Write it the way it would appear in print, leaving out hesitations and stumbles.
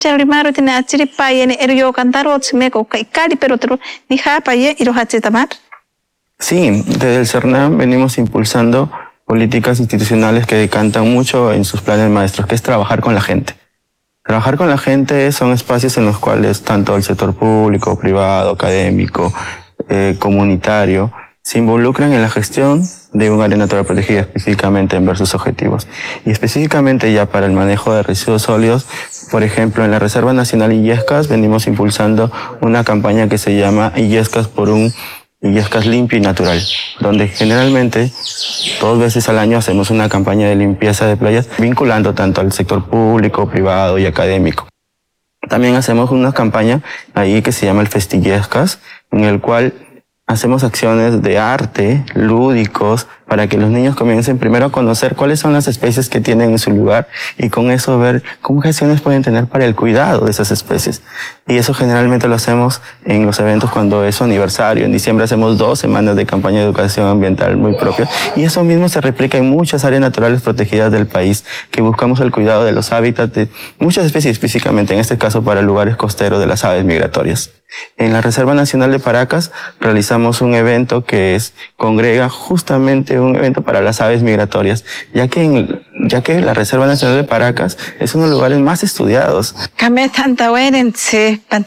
Charimaro tiene achiripa y en erio cantaro tzimeko kaikari pero tro ni japaye y rohachetamar. Sí, desde el CERNAM venimos impulsando políticas institucionales que decantan mucho en sus planes maestros, que es trabajar con la gente. Trabajar con la gente son espacios en los cuales tanto el sector público, privado, académico, comunitario, se involucran en la gestión de un área natural protegida, específicamente en ver sus objetivos. Y específicamente ya para el manejo de residuos sólidos, por ejemplo, en la Reserva Nacional Illescas venimos impulsando una campaña que se llama Illescas por un Illescas limpio y natural, donde generalmente 2 veces al año hacemos una campaña de limpieza de playas, vinculando tanto al sector público, privado y académico. También hacemos una campaña ahí que se llama el Festillescas, en el cual hacemos acciones de arte, lúdicos, para que los niños comiencen primero a conocer cuáles son las especies que tienen en su lugar y con eso ver cómo acciones pueden tener para el cuidado de esas especies. Y eso generalmente lo hacemos en los eventos cuando es su aniversario. En diciembre hacemos 2 semanas de campaña de educación ambiental muy propia y eso mismo se replica en muchas áreas naturales protegidas del país, que buscamos el cuidado de los hábitats de muchas especies, específicamente en este caso para lugares costeros de las aves migratorias. En la Reserva Nacional de Paracas realizamos un evento que congrega justamente un evento para las aves migratorias, ya que la Reserva Nacional de Paracas es uno de los lugares más estudiados. Kame tanta